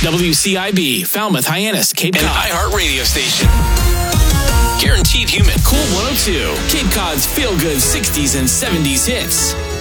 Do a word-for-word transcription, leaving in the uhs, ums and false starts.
W C I B, Falmouth, Hyannis, Cape Cod. An iHeart radio station. Guaranteed human. Cool one oh two, Cape Cod's feel-good sixties and seventies hits.